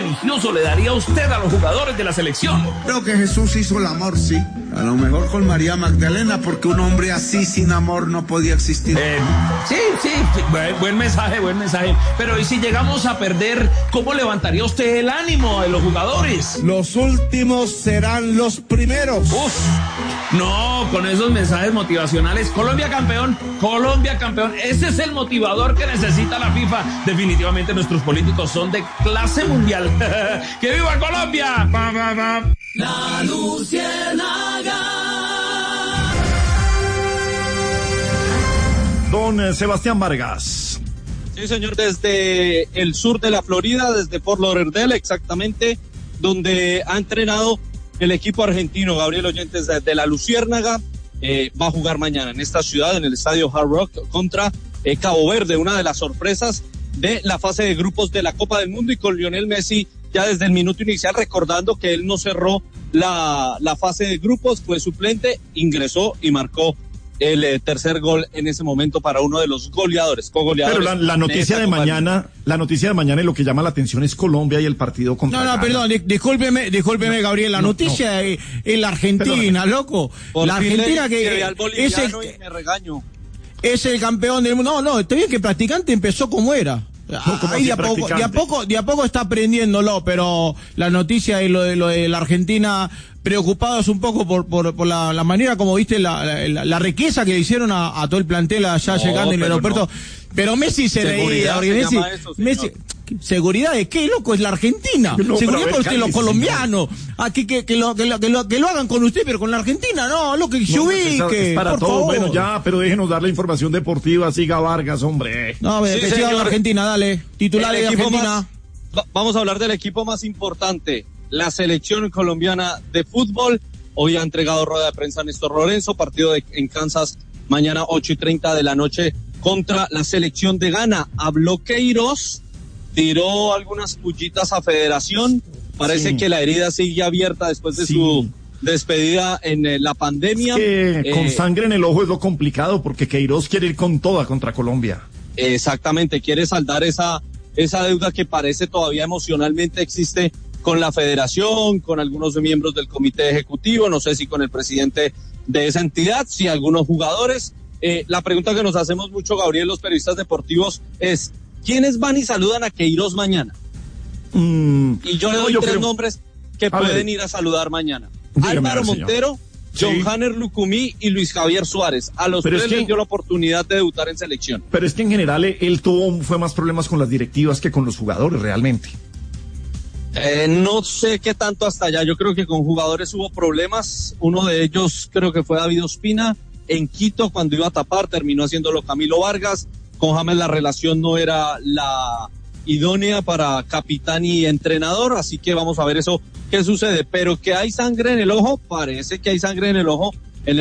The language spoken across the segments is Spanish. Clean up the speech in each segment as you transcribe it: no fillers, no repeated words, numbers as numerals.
religioso le daría usted a los jugadores de la selección? Creo que Jesús hizo el amor, sí. A lo mejor con María Magdalena, porque un hombre así sin amor no podía existir. Sí, buen mensaje. Pero ¿y si llegamos a perder, cómo levantaría usted el ánimo de los jugadores? Los últimos serán los primeros. No, con esos mensajes motivacionales. Colombia campeón. Ese es el motivador que necesita la FIFA. Definitivamente nuestros políticos son de clase mundial. ¡Que viva Colombia! La Luciérnaga. Don Sebastián Vargas. Sí, señor, desde el sur de la Florida, desde Fort Lauderdale, exactamente, donde ha entrenado el equipo argentino, Gabriel Oyentes, de la Luciérnaga. Va a jugar mañana en esta ciudad, en el estadio Hard Rock, contra Cabo Verde, una de las sorpresas de la fase de grupos de la Copa del Mundo, y con Lionel Messi ya desde el minuto inicial, recordando que él no cerró la fase de grupos, fue suplente, ingresó y marcó el tercer gol en ese momento para uno de los cogoleadores. Pero la noticia de mañana y lo que llama la atención es Colombia y el partido contra Ghana. Perdón, discúlpeme, Gabriel, la noticia es la Argentina, loco. Por la Argentina que al boliviano y me regaño. Es el campeón del mundo. No, está bien que practicante empezó como era. Ahí de a poco está aprendiéndolo, pero la noticia y lo de la Argentina, preocupados un poco por la manera como viste la riqueza que le hicieron a todo el plantel allá llegando en el aeropuerto. No. Pero Messi se reía, Messi, ¿seguridad de qué, loco? Es la Argentina. Seguridad por usted, los colombianos. Aquí que lo hagan con usted, pero con la Argentina, no, lo que se ubique. Es para todos. Bueno, ya, pero déjenos dar la información deportiva. Siga Vargas, hombre. No, que siga la Argentina, dale. Titulares de Argentina. Vamos a hablar del equipo más importante, la selección colombiana de fútbol. Hoy ha entregado rueda de prensa Néstor Lorenzo, partido en Kansas mañana 8:30 de la noche contra la selección de Ghana. Habló Queiroz, tiró algunas pullitas a Federación, parece que la herida sigue abierta después de su despedida en la pandemia. Es que con sangre en el ojo es lo complicado, porque Queiroz quiere ir con toda contra Colombia. Exactamente, quiere saldar esa deuda que parece todavía emocionalmente existe con la Federación, con algunos miembros del comité ejecutivo, no sé si con el presidente de esa entidad, si algunos jugadores. La pregunta que nos hacemos mucho, Gabriel, los periodistas deportivos, es ¿quiénes van y saludan a Queiroz mañana? Y yo le doy tres nombres que pueden ir a saludar mañana. Álvaro Montero, John Hanner Lucumí y Luis Javier Suárez. A los tres les dio la oportunidad de debutar en selección. Pero es que en general él fue más problemas con las directivas que con los jugadores, realmente. No sé qué tanto hasta allá. Yo creo que con jugadores hubo problemas. Uno de ellos creo que fue David Ospina. En Quito, cuando iba a tapar, terminó haciéndolo Camilo Vargas. Con James la relación no era la idónea para capitán y entrenador, así que vamos a ver eso qué sucede. Pero que hay sangre en el ojo, parece que hay sangre en el ojo en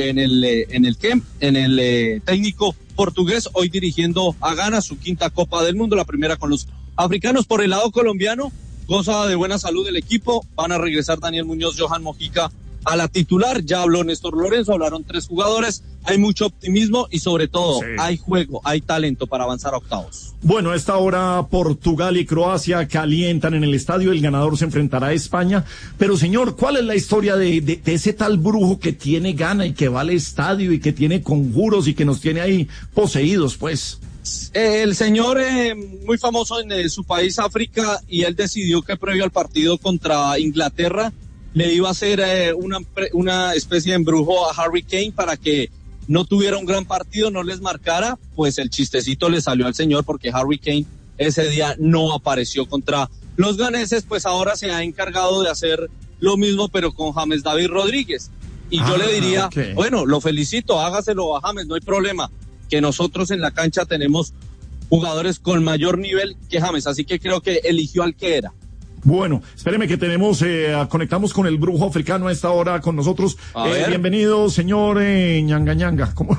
el técnico portugués, hoy dirigiendo a Ghana su quinta Copa del Mundo, la primera con los africanos. Por el lado colombiano, goza de buena salud el equipo, van a regresar Daniel Muñoz, Johan Mojica a la titular, ya habló Néstor Lorenzo, hablaron tres jugadores, hay mucho optimismo y sobre todo hay juego, hay talento para avanzar a octavos. Bueno, a esta hora Portugal y Croacia calientan en el estadio, el ganador se enfrentará a España, pero señor, ¿cuál es la historia de ese tal brujo que tiene Ghana y que va al estadio y que tiene conjuros y que nos tiene ahí poseídos, pues? El señor muy famoso en su país, África, y él decidió que previo al partido contra Inglaterra le iba a hacer una especie de embrujo a Harry Kane para que no tuviera un gran partido, no les marcara. Pues el chistecito le salió al señor, porque Harry Kane ese día no apareció contra los ganeses. Pues ahora se ha encargado de hacer lo mismo, pero con James David Rodríguez. Y yo le diría, bueno, lo felicito, hágaselo a James, no hay problema, que nosotros en la cancha tenemos jugadores con mayor nivel que James, así que creo que eligió al que era. Bueno, espéreme que conectamos con el brujo africano a esta hora con nosotros. Bienvenido, señor Ñanga Ñanga. ¿Cómo?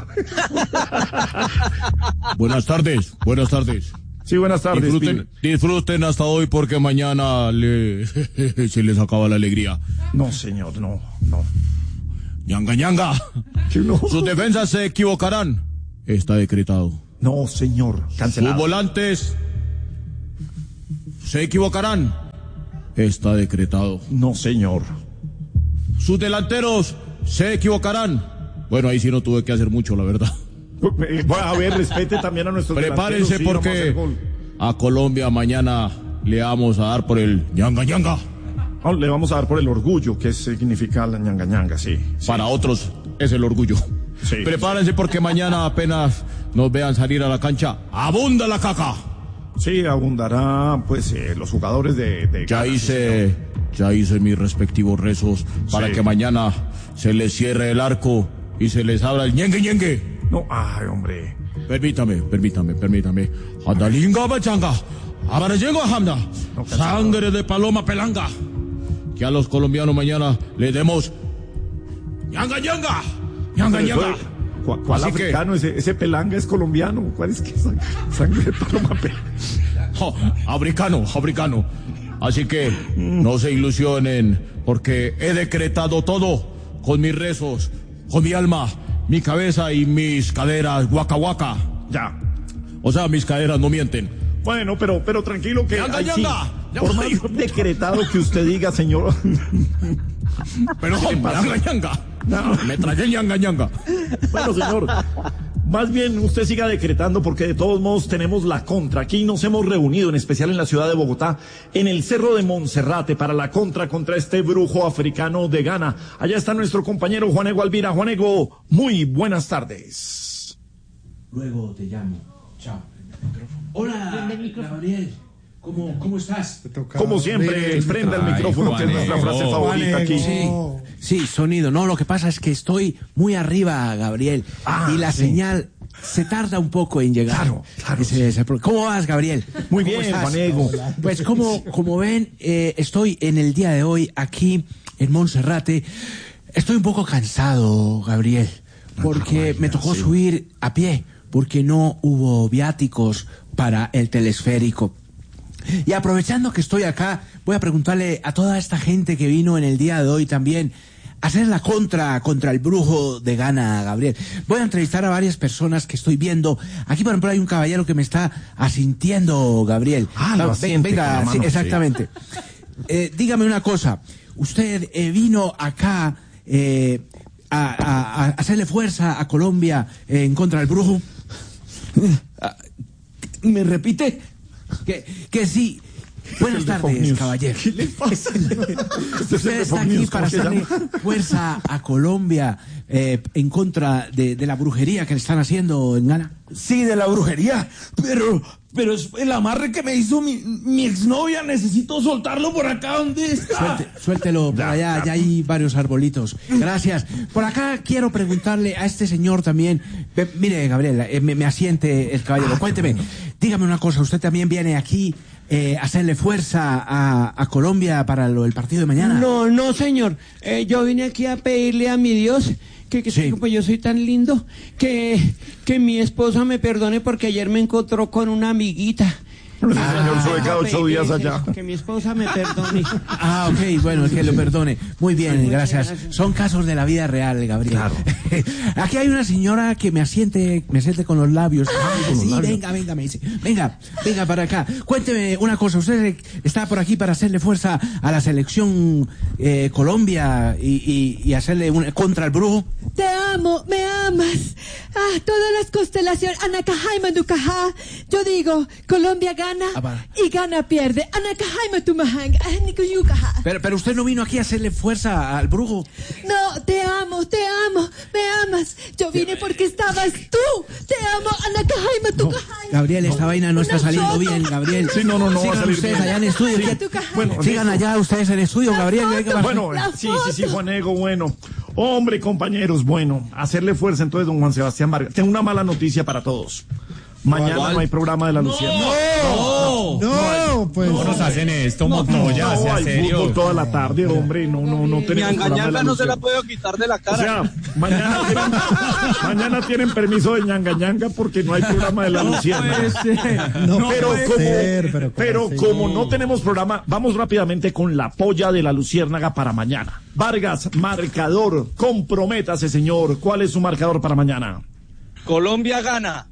Buenas tardes. Sí, buenas tardes. Disfruten hasta hoy, porque mañana se les acaba la alegría. No, señor, no. Ñanga Ñanga. No. Sus defensas se equivocarán. Está decretado. No, señor, cancelado. Sus volantes se equivocarán. está decretado. No, señor. Sus delanteros se equivocarán. Bueno, ahí sí no tuve que hacer mucho, la verdad. A ver, respete también a nuestros Prepárense porque a Colombia mañana le vamos a dar por el ñanga ñanga. Le vamos a dar por el orgullo, que significa la ñanga ñanga, sí. Para otros es el orgullo. Sí. Prepárense porque mañana apenas nos vean salir a la cancha, abunda la caca. Sí, abundará, pues, los jugadores de ya hice mis respectivos rezos para que mañana se les cierre el arco y se les abra el ñengue ñengue. No, ay, hombre. Permítame. Andalinga bachanga, abarayengo hamda, sangre de paloma pelanga. Que a los colombianos mañana le demos ñanga ñanga, ñanga ñanga. ¿Cuál africano? Ese pelanga es colombiano. ¿Cuál es que sangre de paloma pelanga? Africano. Así que no se ilusionen, porque he decretado todo con mis rezos, con mi alma, mi cabeza y mis caderas, waka waka. Ya. O sea, mis caderas no mienten. Bueno, pero tranquilo que... ¡Yanga, yanga! Sí, por más decretado que usted diga, señor... Pero, yanga. No. Me traje yanga. Bueno, señor, más bien usted siga decretando porque de todos modos tenemos la contra. Aquí nos hemos reunido, en especial en la ciudad de Bogotá, en el Cerro de Monserrate, para la contra este brujo africano de Ghana. Allá está nuestro compañero Juanego Alvira. Juanego, muy buenas tardes. Luego te llamo. Chao. Hola, Gabriel. ¿Cómo estás? Como siempre, prenda el micrófono, que es nuestra frase favorita aquí. Sí, sonido. No, lo que pasa es que estoy muy arriba, Gabriel. Y la señal se tarda un poco en llegar. Claro. ¿Cómo vas, Gabriel? Muy bien, Juanego. Pues como ven, estoy en el día de hoy aquí en Monserrate. Estoy un poco cansado, Gabriel, porque me tocó subir a pie, porque no hubo viáticos para el telesférico. Y aprovechando que estoy acá, voy a preguntarle a toda esta gente que vino en el día de hoy también a hacer la contra el brujo de Ghana, Gabriel. Voy a entrevistar a varias personas que estoy viendo. Aquí, por ejemplo, hay un caballero que me está asintiendo, Gabriel. Venga, sí, exactamente. Dígame una cosa. Usted vino acá a hacerle fuerza a Colombia en contra del brujo. ¿Me repite? Que sí. Buenas tardes, caballero. ¿Qué le pasa? Usted está aquí para hacerle fuerza a Colombia en contra de la brujería que le están haciendo en Ghana. Sí, de la brujería, pero es el amarre que me hizo mi exnovia. Necesito soltarlo por acá. ¿Dónde está? Suéltelo, por allá, ya hay varios arbolitos. Gracias. Por acá quiero preguntarle a este señor también. Mire, Gabriel, me asiente el caballero. Cuénteme, dígame una cosa, ¿usted también viene aquí hacerle fuerza a Colombia para el partido de mañana? No, señor. Yo vine aquí a pedirle a mi Dios que pues yo soy tan lindo que mi esposa me perdone porque ayer me encontró con una amiguita. Señor, soy cada 8 días allá. Que mi esposa me perdone. Ok, bueno, que lo perdone. Muy bien, gracias. Son casos de la vida real, Gabriel. Claro. Aquí hay una señora que me asiente con los labios. Venga, me dice. Venga para acá. Cuénteme una cosa. Usted está por aquí para hacerle fuerza a la selección Colombia y hacerle contra el brujo. Te amo, me amas. Todas las constelaciones. Anakajaima Dukaja. Yo digo, Colombia gana y Ghana pierde. Anakajaima Tumahang. Pero usted no vino aquí a hacerle fuerza al brujo. No, te amo, me amas. Yo vine porque estabas tú. Te amo, Anakajaima Tukajai. Gabriel, esta vaina no está saliendo bien, Gabriel. Sí, no Sigan va a salir ustedes bien. allá en estudio. Bueno, sigan allá ustedes en estudio, Gabriel. Bueno, sí, Juanego, bueno. Hombre, compañeros, bueno, hacerle fuerza entonces, don Juan Sebastián Vargas. Tengo una mala noticia para todos. Mañana no hay programa de la Luciana. No, pues. ¿Cómo nos hacen esto, Montoya? Sea hay serio. fútbol toda la tarde, hombre. No tenemos programa de la no se la Luciana. puedo quitar de la cara. O sea, mañana tienen permiso de ñanga ñanga porque no hay programa de la Luciana. Pero como no tenemos programa, vamos rápidamente con la polla de la Luciérnaga para mañana. Vargas, marcador, comprométase, señor. ¿Cuál es su marcador para mañana? Colombia gana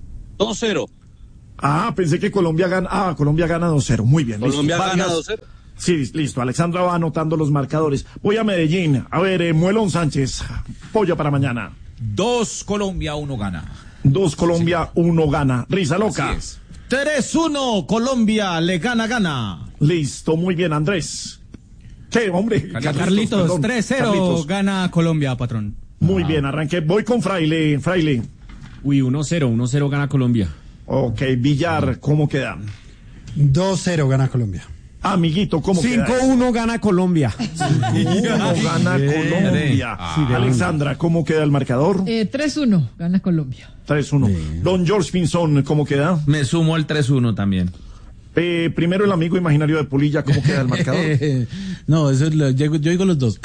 2-0. Pensé que Colombia gana. Colombia gana 2-0. Muy bien. Colombia listo. gana Vargas, 2-0. Sí, listo. Alexandra va anotando los marcadores. Voy a Medellín. A ver, Muelón Sánchez. Pollo para mañana. 2 Colombia, 1 gana. 2 Colombia, 1 gana. Risa loca. 3-1 Colombia le gana. Listo, muy bien, Andrés. ¿Qué, hombre? Carlitos, 3-0 gana Colombia, patrón. Muy bien, arranqué. Voy con Fraile. Uy, 1-0 gana Colombia. Ok, Villar, ¿cómo queda? 2-0 gana Colombia. Amiguito, ¿cómo queda? 5-1 gana Colombia. 5-1 gana Colombia. Alexandra, ¿cómo queda el marcador? 3-1 gana Colombia. 3-1. Don George Pinzón, ¿cómo queda? Me sumo al 3-1 también. Primero el amigo imaginario de Polilla, ¿cómo queda el marcador? No, eso es yo digo los dos.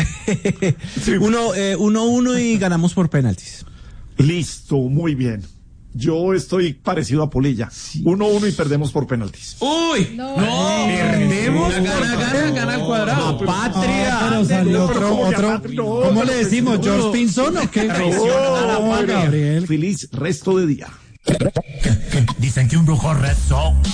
1-1 y ganamos por penaltis. Listo, muy bien. Yo estoy parecido a Polilla. 1-1 y perdemos por penaltis. ¡Uy! No. Perdemos. Gana al cuadrado. ¡Patria! Pero salió otro. ¿Cómo le decimos? ¿George Pinzón o qué? Gabriel. Feliz resto de día. Dicen que un brujo rezó